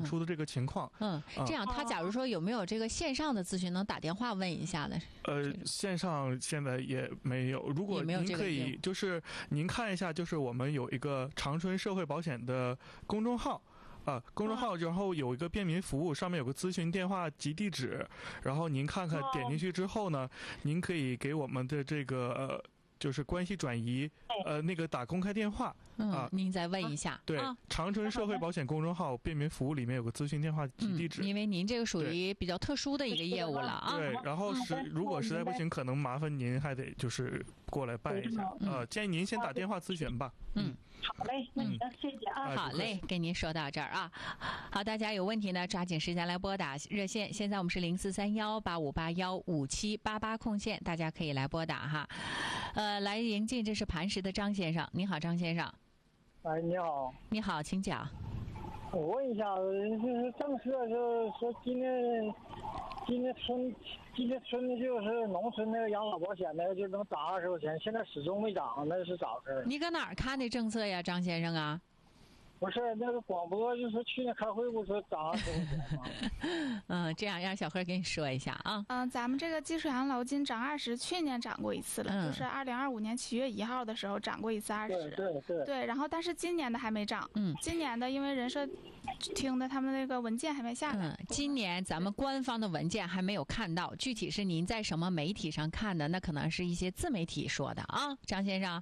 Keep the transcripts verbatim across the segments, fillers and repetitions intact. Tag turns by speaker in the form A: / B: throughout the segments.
A: 殊的这个情况。
B: 嗯，嗯这样他假如说有没有这个线上的咨询，能打电话问一下的？
A: 呃，线上现在也没有。如果您可以，就是您看一下，就是我们有一个长春社会保险的公众号。啊，公众号然后有一个便民服务，上面有个咨询电话及地址，然后您看看点进去之后呢，您可以给我们的这个呃。就是关系转移，呃，那个打公开电话啊，
B: 您再问一下。
A: 对，长春社会保险公众号便民服务里面有个咨询电话及地址。
B: 因为您这个属于比较特殊的一个业务了啊。
A: 对，然后实如果实在不行，可能麻烦您还得就是过来办一下。呃，建议您先打电话咨询吧。
C: 嗯，好嘞，那行，谢谢啊。
B: 好嘞，跟您说到这儿啊。好，大家有问题呢，抓紧时间来拨打热线。现在我们是零四三幺八五八幺五七八八空线，大家可以来拨打哈。呃，来迎进，这是磐石的张先生。你好，张先生。
D: 哎，你好。
B: 你好，请讲。
D: 我问一下，就是政策就是说今年今年春今年春就是农村那个养老保险那个就能涨二十块钱，现在始终没涨，那是咋回事？
B: 你搁哪儿看的政策呀，张先生啊？
D: 不是那个广播，就是去年开会不是涨二十块钱吗？
B: 嗯，这样让小何给你说一下啊。
E: 嗯，咱们这个基础养老金涨二十，去年涨过一次了，嗯、就是二零二五年七月一号的时候涨过一次二十。
D: 对对对。
E: 对，然后但是今年的还没涨。
B: 嗯。
E: 今年的因为人社厅的他们那个文件还没下来。
B: 嗯，今年咱们官方的文件还没有看到，具体是您在什么媒体上看的？那可能是一些自媒体说的啊，张先生。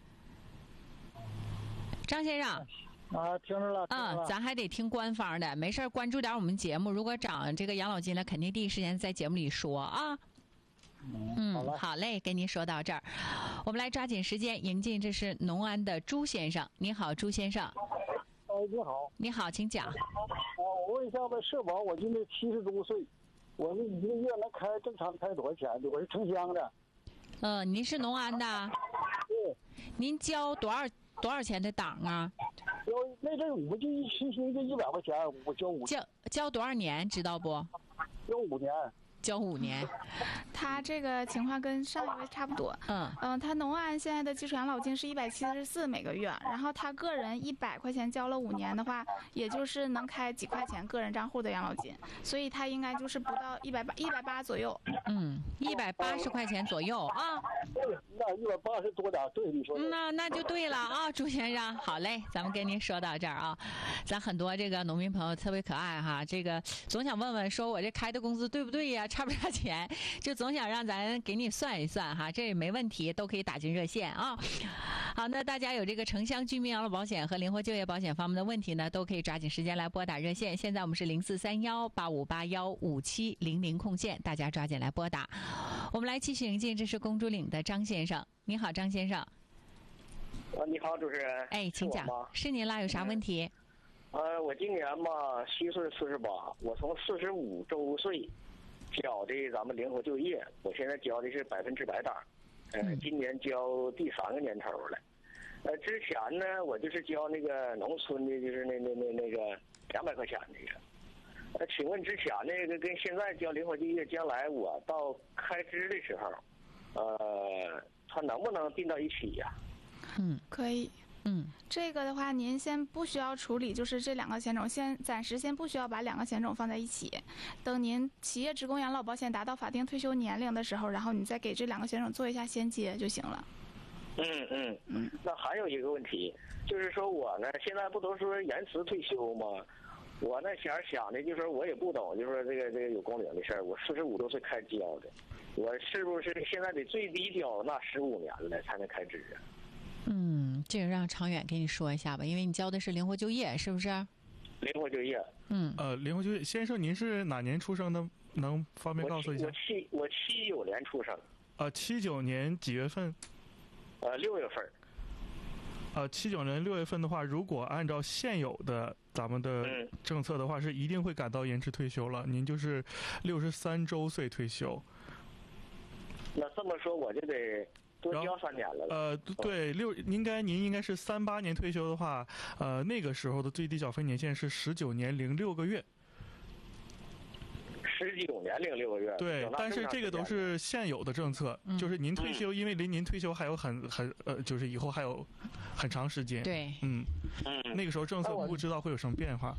B: 张先生。
D: 啊，听着了，
B: 嗯，咱还得听官方的，没事关注点我们节目。如果涨这个养老金了，肯定第一时间在节目里说啊。
D: 嗯，
B: 好, 好嘞，跟您说到这儿，我们来抓紧时间迎进，这是农安的朱先生。你好，朱先生。
D: 哎，你好。
B: 你好，请讲。
D: 啊，我问一下吧，社保我今年七十多岁，我这一个月能开正常开多少钱的？我是城乡的。
B: 嗯、呃，您是农安的。
D: 对。
B: 您交多少多少钱的档啊？
D: 交那阵我就一星期就一百块钱，我交五。
B: 交交多少年？知道不？
D: 交五年。
B: 交五年。
E: 他这个情况跟上一位差不多。
B: 嗯
E: 嗯，他农安现在的基础养老金是一百七十四每个月，然后他个人一百块钱交了五年的话，也就是能开几块钱个人账户的养老金，所以他应该就是不到一百八一百八左右。
B: 嗯，一百八十块钱左右啊。
D: 对，那一百八十多点，对你说的。
B: 那那就对了啊，朱先生。好嘞，咱们跟您说到这儿啊。咱很多这个农民朋友特别可爱哈，这个总想问问说我这开的工资对不对呀？差不差钱？就总想让咱给你算一算哈，这也没问题，都可以打进热线啊。好，那大家有这个城乡居民养老保险和灵活就业保险方面的问题呢，都可以抓紧时间来拨打热线。现在我们是零四三幺八五八幺五七零零空线，大家抓紧来拨打。我们来继续迎进，这是公主岭的张先生。你好，张先生。
F: 啊，你好，主持人。
B: 哎，请讲。是您啦，有啥问题？
F: 嗯、呃，我今年嘛，虚岁四十八，我从四十五周岁交的咱们灵活就业，我现在交的是百分之百档，呃，今年交第三个年头了。呃，之前呢，我就是交那个农村的，就是那那那那个两百块钱那个。呃，请问之前那个跟现在交灵活就业，将来我到开支的时候，呃，它能不能并到一起呀、
B: 啊？嗯，
E: 可以。
B: 嗯，
E: 这个的话，您先不需要处理，就是这两个险种，先暂时先不需要把两个险种放在一起。等您企业职工养老保险达到法定退休年龄的时候，然后你再给这两个险种做一下衔接就行了。
F: 嗯嗯嗯。那还有一个问题，就是说我呢，现在不都说延迟退休吗？我那前想的就是说我也不懂，就是说这个这个有工龄的事儿。我四十五周岁开交的，我是不是现在得最低交那十五年了才能开支啊？
B: 嗯，这个让长远给你说一下吧，因为你交的是灵活就业，是不是？
F: 灵活就业。
B: 嗯，
A: 呃，灵活就业先生，您是哪年出生的？能方便告诉一下？
F: 我七我七九年出生。
A: 呃，七九年几月份？
F: 呃，六月份。
A: 呃，七九年六月份的话，如果按照现有的咱们的政策的话，是一定会赶到延迟退休了。您就是六十三周岁退休。
F: 那这么说，我就得多交三年了。
A: 呃，对，六应该您应该是三八年退休的话，呃，那个时候的最低缴费年限是十九年零六个月。
F: 十九年零六个月。
A: 对，但是这个都是现有的政策，嗯、就是您退休，嗯、因为离您退休还有很很呃，就是以后还有很长时间。
B: 对，
A: 嗯嗯，那个时候政策不知道会有什么变化。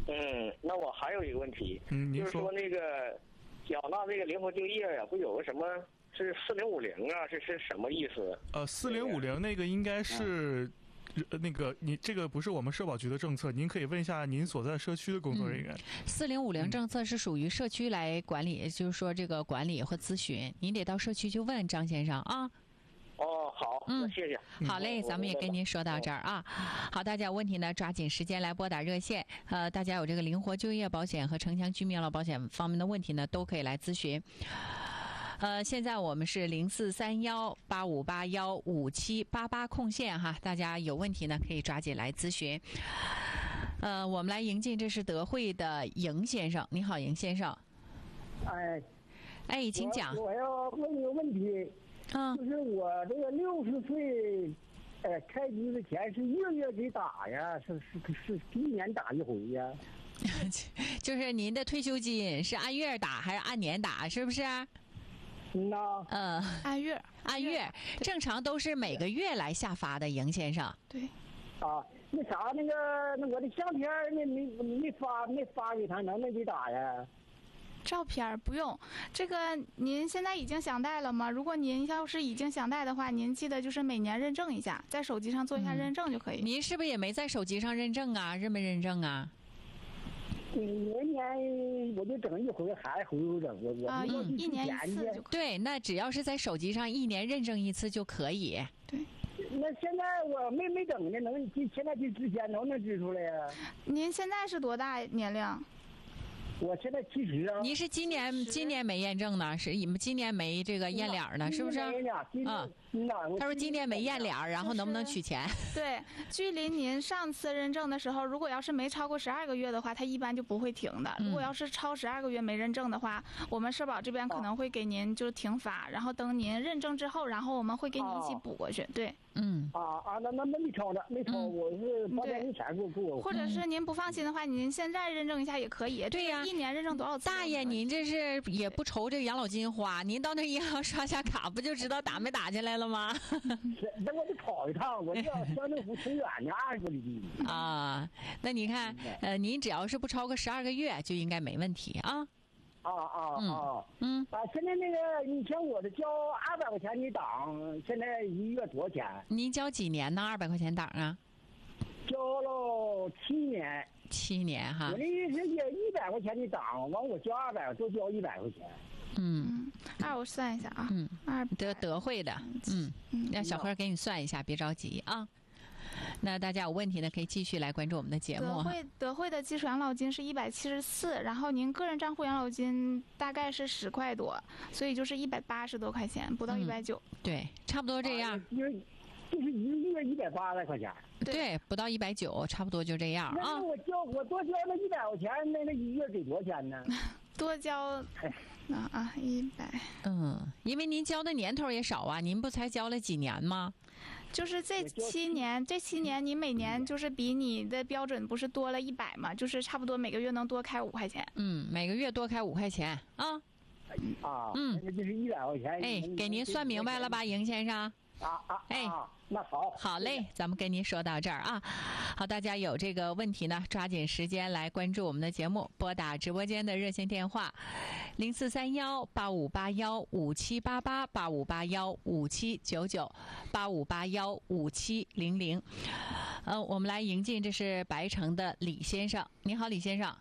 F: 嗯，那我还有一个问题，
A: 嗯，
F: 就是说那个缴纳这个灵活就业呀、啊，不有个什么是四零五零啊？这是什么意思？
A: 呃，四零五零那个应该是。嗯那个，你这个不是我们社保局的政策，您可以问一下您所在社区的工作人员。
B: 四零五零政策是属于社区来管理，嗯、就是说这个管理和咨询，您得到社区去问张先生啊。
F: 哦，好，嗯，谢谢。
B: 好嘞，咱们也跟您说到这儿啊。好，大家有问题呢，抓紧时间来拨打热线。呃，大家有这个灵活就业保险和城乡居民养老保险方面的问题呢，都可以来咨询。呃，现在我们是零四三幺八五八幺五七八八空线哈，大家有问题呢可以抓紧来咨询。呃，我们来迎进，这是德惠的邢先生，你好，邢先生。
G: 哎，
B: 哎，请讲。
G: 我, 我要问一个问题，
B: 嗯，
G: 就是我这个六十岁，呃，开支的钱是月月给打呀，是是是一年打一回呀？
B: 就是您的退休金是按月打还是按年打？是不是？
G: 嗯呐，
B: 嗯，
E: 按月，
B: 按月，正常都是每个月来下发的，邢先生。
E: 对。
G: 啊，那啥，那个，那我的相片没没没发没发给他，能不能给打呀？
E: 照片不用，这个您现在已经享贷了吗？如果您要是已经享贷的话，您记得就是每年认证一下，在手机上做一下认证就可以。
B: 嗯、您是不是也没在手机上认证啊？认没认证啊？
G: 年年我就整一回，还回头整，我我
E: 啊，一一年一次就可以。
B: 对，那只要是在手机上一年认证一次就可以。
E: 对。
G: 那现在我没没整呢，能现在就之前能不能支出来呀？
E: 您现在是多大年龄？
G: 我现在七十啊。
B: 您是今年今年没验证呢？是你们今年没这个验脸呢？是不是？
G: 嗯。
B: 他说今年没验脸，然后能不能取钱？
E: 对，距离您上次认证的时候，如果要是没超过十二个月的话，他一般就不会停的。如果要是超十二个月没认证的话，我们社保这边可能会给您就停发，然后等您认证之后，然后我们会给你一起补过去。对。
B: 嗯。
G: 啊啊，那那那没超的，没超，我是八千一钱给我给我。
E: 或者是您不放心的话，您现在认证一下也可以。
B: 对呀，
E: 一年认证多少次？
B: 大爷，您这是也不愁这个养老金花，您到那银行刷下卡，不就知道打没打进来了吗？
G: 那我得跑一趟，我要乡政府挺远的，二十多里地。
B: 啊，那你看，呃，您只要是不超过十二个月，就应该没问题啊。
G: 啊啊啊！
B: 嗯
G: 啊，现在那个，你像我的交二百块钱的档，现在一月多少钱？
B: 您交几年呢？二百块钱档啊？
G: 交了七年。
B: 七年哈。
G: 我的意思也一百块钱的档，完我交二百，多交一百块钱。
B: 嗯，
E: 二我算一下啊，
B: 嗯，
E: 二
B: 德德惠的，嗯，让小何给你算一下，别着急啊。那大家有问题呢，可以继续来关注我们的节目。
E: 德惠德惠的基础养老金是一百七十四，然后您个人账户养老金大概是十块多，所以就是一百八十多块钱，不到一百九。
B: 对，差不多这样。
G: 因为就是一个月一百八十块钱。
B: 对，不到一百九，差不多就这样啊。
G: 那我交我多交那一百块钱，那那一月给多少钱呢？
E: 多交。啊啊，一百。
B: 嗯，因为您交的年头也少啊，您不才交了几年吗？
E: 就是这七年，这七年你每年就是比你的标准不是多了一百嘛，就是差不多每个月能多开五块钱。
B: 嗯，每个月多开五块钱啊。
G: 啊，嗯，那就是一百块钱。
B: 哎，给您算明白了吧，邢先生？
G: 啊啊，
B: 哎，
G: 那好，
B: 好嘞，咱们跟您说到这儿啊。好，大家有这个问题呢，抓紧时间来关注我们的节目，拨打直播间的热线电话零四三幺八五八幺五七八八八五八幺五七九九八五八幺五七零零。呃，我们来迎进，这是白城的李先生，你好，李先生。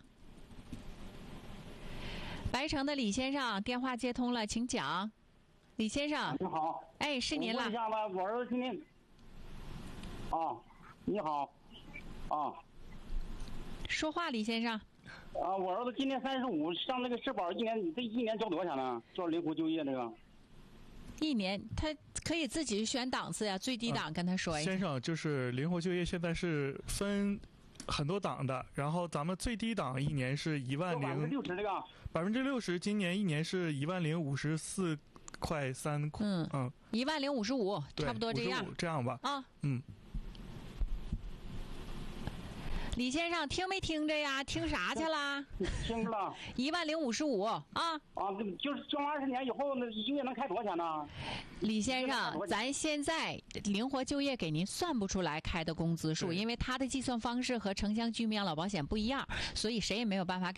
B: 白城的李先生，电话接通了，请讲。李先生，
H: 你好，
B: 哎，是您了。
H: 问一下吧，我儿子今年，啊，你好，啊，
B: 说话，李先生。
H: 啊，我儿子今年三十五，上那个社保一年，你这一年交多少钱呢？交灵活就业这个。
B: 一年，他可以自己选档次呀，最低档跟他说一下。
A: 先生，就是灵活就业现在是分很多档的，然后咱们最低档一年是一万零
H: 百分之六十这个。
A: 百分之六十，今年一年是一万零五十四。快三块，
B: 嗯嗯，一万零五十五，差不多这样，
A: 这样吧，
B: 啊，
A: 嗯。
B: 李先生听没听着呀？听啥去了？
H: 听着了。
B: 一万零五十五啊。
H: 啊，就是交二十年以后，那一个月能开多少钱呢？
B: 李先生，咱现在灵活就业给您算不出来开的工资数，因为它的计算方式和城乡居民养老保险不一样，所以谁也没有办法给。